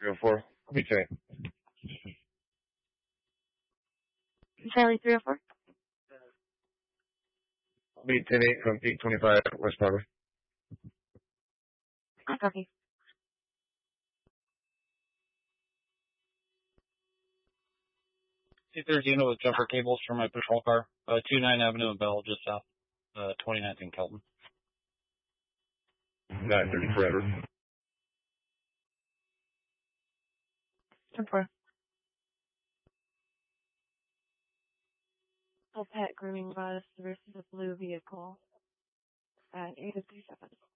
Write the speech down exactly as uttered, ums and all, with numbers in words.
three oh four. Be ten. Charlie three oh four. Be ten eight from eight twenty-five West Broadway. I copy. C thirteen with jumper cables for my patrol car. Uh, two nine Avenue of Bell, just south. Uh, twenty-ninth in Kelton. nine thirty forever. ten four. Full pet grooming bus versus a blue vehicle at eight fifty-seven.